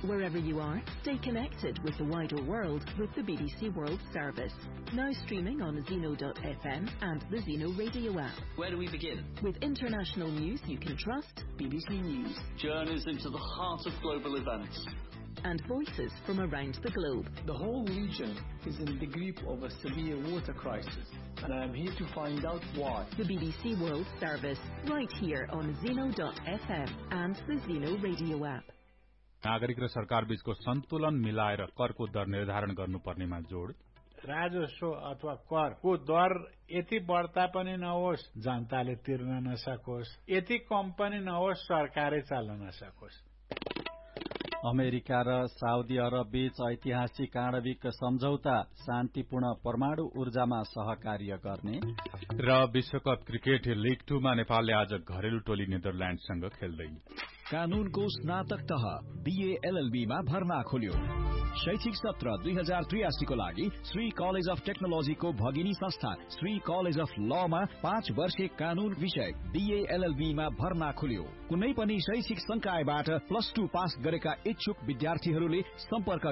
Wherever you are, stay connected with the wider world with the BBC World Service. Now streaming on Zeno.fm and the Zeno radio app. Where do we begin? With international news you can trust, BBC News. Journeys into the heart of global events. And voices from around the globe. The whole region is in the grip of a severe water crisis, and I am here to find out why. The BBC World Service, right here on Zeno.fm and the Zeno radio app. नागरिक र सरकार बीचको सन्तुलन मिलाएर करको दर निर्धारण गर्नुपर्नेमा जोड। राजस्व अथवा करको दर यति बढ्ता पनि नहोस् जनताले तिर्न नसकोस्, यति कम पनि नहोस् सरकारले चाल्न नसकोस्। अमेरिका र साउदी अरब बीच ऐतिहासिक आणविक सम्झौता, शान्तिपूर्ण परमाणु ऊर्जामा सहकार्य गर्ने। र विश्वकप क्रिकेट लीग 2 मा नेपालले आज घरेलु टोली नेदरल्याण्डसँग खेल्दै। कानूनको स्नातक तह बीए एलएलबी मा भर्ना खोल्यो। शैक्षिक सत्र 2083 को लागि श्री कलेज अफ टेक्नोलोजीको भगिनी संस्था श्री कलेज अफ ल मा 5 वर्षे कानून विषय बीए एलएलबी मा भर्ना खोल्यो। कुनै पनि शैक्षिक संकायबाट +2 पास गरेका इच्छुक विद्यार्थीहरूले सम्पर्क